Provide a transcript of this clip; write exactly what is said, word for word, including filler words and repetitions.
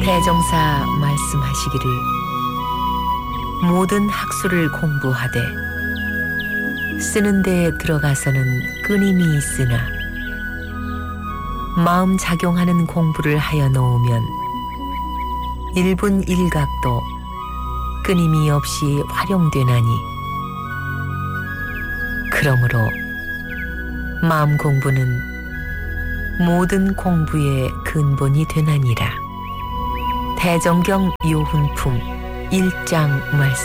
대종사 말씀하시기를 모든 학술을 공부하되 쓰는 데에 들어가서는 끊임이 있으나 마음 작용하는 공부를 하여 놓으면 일분 일각도 끊임이 없이 활용되나니 그러므로 마음 공부는 모든 공부의 근본이 되나니라. 대정경 요훈품 일 장 말씀.